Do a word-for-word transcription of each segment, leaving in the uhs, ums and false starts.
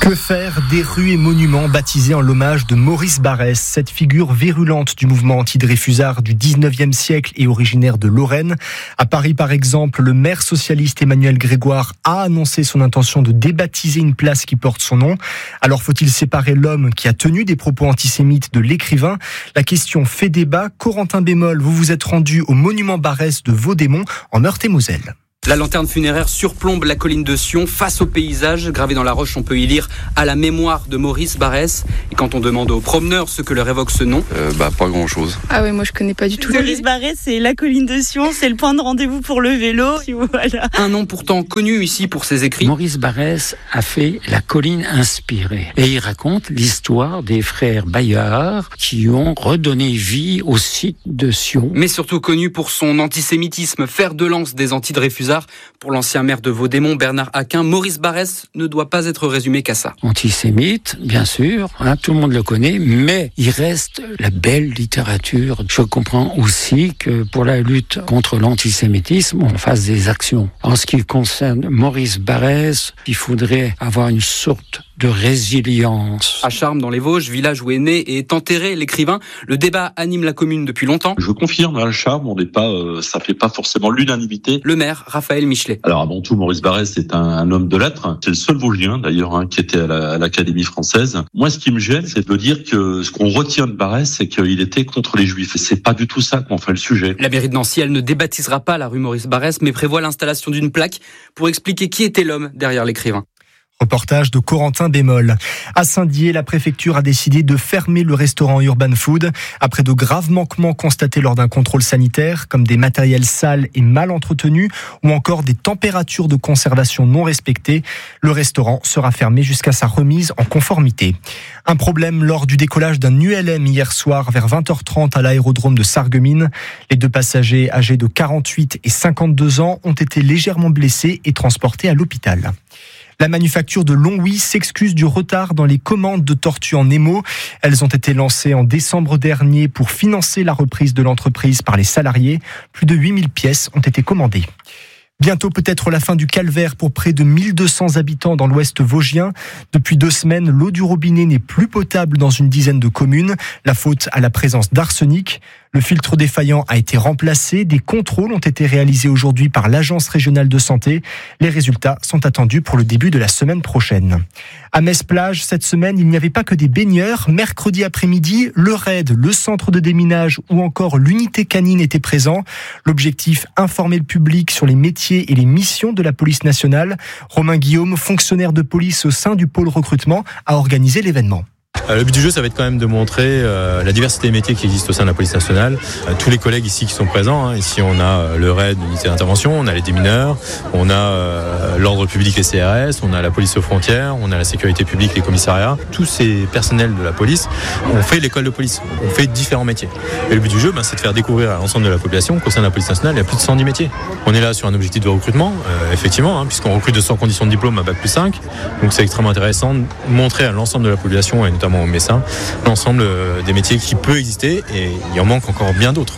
Que faire des rues et monuments baptisés en l'hommage de Maurice Barrès, cette figure virulente du mouvement anti-Dreyfusard du dix-neuvième siècle et originaire de Lorraine. À Paris, par exemple, le maire socialiste Emmanuel Grégoire a annoncé son intention de débaptiser une place qui porte son nom. Alors faut-il séparer l'homme qui a tenu des propos antisémites de l'écrivain ? La question fait débat. Corentin Bémol, vous vous êtes rendu au monument Barrès de Vaudémont en Meurthe-et-Moselle. La lanterne funéraire surplombe la colline de Sion. Face au paysage, gravé dans la roche, on peut y lire « À la mémoire de Maurice Barrès ». Et quand on demande aux promeneurs ce que leur évoque ce nom... Euh, bah, pas grand-chose. Ah ouais, moi je connais pas du tout. Maurice Barrès, c'est la colline de Sion, c'est le point de rendez-vous pour le vélo. Voilà. Un nom pourtant connu ici pour ses écrits. Maurice Barrès a fait La colline inspirée. Et il raconte l'histoire des frères Bayard qui ont redonné vie au site de Sion. Mais surtout connu pour son antisémitisme, fer de lance des anti-Dreyfusards. Pour l'ancien maire de Vaudémont, Bernard Aquin, Maurice Barrès ne doit pas être résumé qu'à ça. Antisémite, bien sûr, hein, tout le monde le connaît, mais il reste la belle littérature. Je comprends aussi que pour la lutte contre l'antisémitisme, on fasse des actions. En ce qui concerne Maurice Barrès, il faudrait avoir une sorte de résilience. À Charmes, dans les Vosges, village où est né et est enterré l'écrivain, le débat anime la commune depuis longtemps. Je confirme, à Charmes, on n'est pas, euh, ça fait pas forcément l'unanimité. Le maire, Raphaël Michelet. Alors avant tout, Maurice Barrès est un, un homme de lettres. C'est le seul Vosgien d'ailleurs hein, qui était à, la, à l'Académie française. Moi, ce qui me gêne, c'est de dire que ce qu'on retient de Barrès, c'est qu'il était contre les Juifs. Et c'est pas du tout ça qu'on fait le sujet. La mairie de Nancy, elle ne débaptisera pas la rue Maurice Barrès, mais prévoit l'installation d'une plaque pour expliquer qui était l'homme derrière l'écrivain. Reportage de Corentin Bémol. À Saint-Dié, la préfecture a décidé de fermer le restaurant Urban Food après de graves manquements constatés lors d'un contrôle sanitaire, comme des matériels sales et mal entretenus ou encore des températures de conservation non respectées. Le restaurant sera fermé jusqu'à sa remise en conformité. Un problème lors du décollage d'un U L M hier soir vers vingt heures trente à l'aérodrome de Sarreguemines. Les deux passagers âgés de quarante-huit et cinquante-deux ans ont été légèrement blessés et transportés à l'hôpital. La manufacture de Longwy s'excuse du retard dans les commandes de tortues en émaux. Elles ont été lancées en décembre dernier pour financer la reprise de l'entreprise par les salariés. Plus de huit mille pièces ont été commandées. Bientôt peut-être la fin du calvaire pour près de mille deux cents habitants dans l'ouest vosgien. Depuis deux semaines, l'eau du robinet n'est plus potable dans une dizaine de communes. La faute à la présence d'arsenic. Le filtre défaillant a été remplacé. Des contrôles ont été réalisés aujourd'hui par l'Agence régionale de santé. Les résultats sont attendus pour le début de la semaine prochaine. À Metz-Plage, cette semaine, il n'y avait pas que des baigneurs. Mercredi après-midi, le RAID, le centre de déminage ou encore l'unité canine étaient présents. L'objectif, informer le public sur les métiers et les missions de la police nationale. Romain Guillaume, fonctionnaire de police au sein du pôle recrutement, a organisé l'événement. Le but du jeu, ça va être quand même de montrer euh, la diversité des métiers qui existent au sein de la police nationale. Euh, tous les collègues ici qui sont présents, hein. Ici on a euh, le RAID, l'unité d'intervention, on a les démineurs, on a euh, l'ordre public, les C R S, on a la police aux frontières, on a la sécurité publique, les commissariats. Tous ces personnels de la police ont fait l'école de police, on fait différents métiers. Et le but du jeu, ben, c'est de faire découvrir à l'ensemble de la population qu'au sein de la police nationale, il y a plus de cent dix métiers. On est là sur un objectif de recrutement, euh, effectivement, hein, puisqu'on recrute de cent conditions de diplôme à bac plus cinq. Donc c'est extrêmement intéressant de montrer à l'ensemble de la population, et notamment aux médecins, l'ensemble des métiers qui peut exister, et il en manque encore bien d'autres.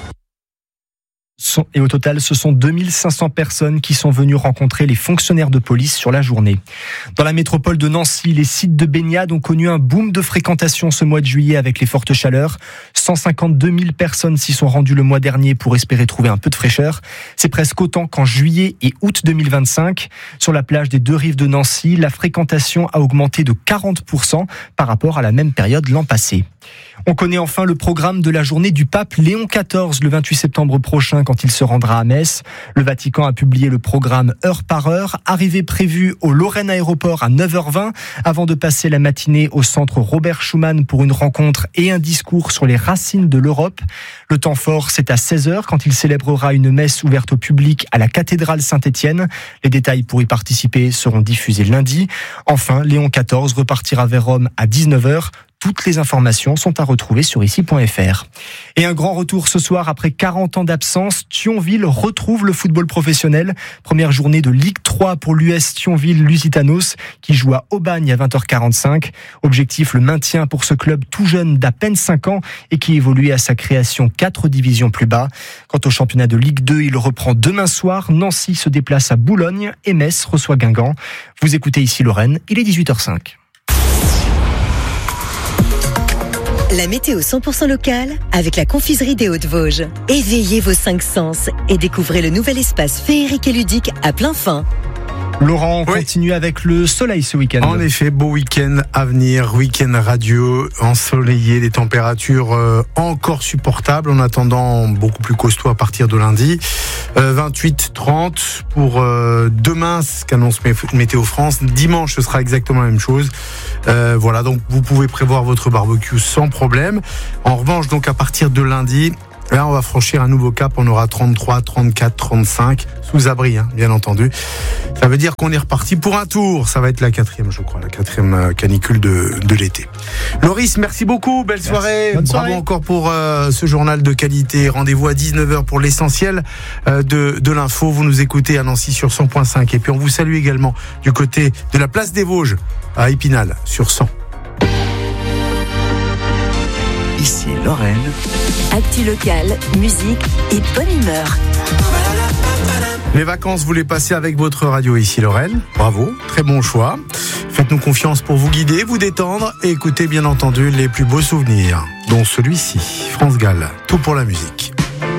Et au total, ce sont deux mille cinq cents personnes qui sont venues rencontrer les fonctionnaires de police sur la journée. Dans la métropole de Nancy, les sites de baignade ont connu un boom de fréquentation ce mois de juillet avec les fortes chaleurs. cent cinquante-deux mille personnes s'y sont rendues le mois dernier pour espérer trouver un peu de fraîcheur. C'est presque autant qu'en juillet et août deux mille vingt-cinq. Sur la plage des deux rives de Nancy, la fréquentation a augmenté de quarante pour cent par rapport à la même période l'an passé. On connaît enfin le programme de la journée du pape Léon quatorze le vingt-huit septembre prochain quand il se rendra à Metz. Le Vatican a publié le programme heure par heure. Arrivée prévue au Lorraine Aéroport à neuf heures vingt avant de passer la matinée au centre Robert Schuman pour une rencontre et un discours sur les racines de l'Europe. Le temps fort, c'est à seize heures quand il célébrera une messe ouverte au public à la cathédrale Saint-Étienne. Les détails pour y participer seront diffusés lundi. Enfin, Léon quatorze repartira vers Rome à dix-neuf heures. Toutes les informations sont à retrouver sur ici point f r. Et un grand retour ce soir après quarante ans d'absence. Thionville retrouve le football professionnel. Première journée de Ligue trois pour l'U S Thionville-Lusitanos qui joue à Aubagne à vingt heures quarante-cinq. Objectif, le maintien pour ce club tout jeune d'à peine cinq ans et qui évolue à sa création quatre divisions plus bas. Quant au championnat de Ligue deux, il reprend demain soir. Nancy se déplace à Boulogne et Metz reçoit Guingamp. Vous écoutez ici Lorraine, il est dix-huit heures cinq. La météo cent pour cent locale avec la confiserie des Hauts-de-Vosges. Éveillez vos cinq sens et découvrez le nouvel espace féerique et ludique à plein fin. Laurent, on oui. continue avec le soleil ce week-end. En effet, beau week-end à venir, week-end radieux, ensoleillé, des températures euh, encore supportables en attendant beaucoup plus costaud à partir de lundi. Euh, vingt-huit trente pour euh, demain, ce qu'annonce Météo France. Dimanche, ce sera exactement la même chose. Euh, voilà, donc vous pouvez prévoir votre barbecue sans problème. En revanche, donc à partir de lundi, là, on va franchir un nouveau cap. On aura trente-trois, trente-quatre, trente-cinq sous abri, hein, bien entendu. Ça veut dire qu'on est reparti pour un tour. Ça va être la quatrième, je crois, la quatrième canicule de, de l'été. Loris, merci beaucoup. Belle merci. soirée. Bonne Bravo soirée. encore pour euh, ce journal de qualité. Rendez-vous à dix-neuf heures pour l'essentiel euh, de, de l'info. Vous nous écoutez à Nancy sur cent point cinq. Et puis on vous salue également du côté de la place des Vosges à Épinal sur cent. Ici Lorraine. Actu locale, musique et bonne humeur. Les vacances, vous les passez avec votre radio ici Lorraine. Bravo, très bon choix. Faites-nous confiance pour vous guider, vous détendre et écoutez bien entendu les plus beaux souvenirs, dont celui-ci, France Gall, tout pour la musique.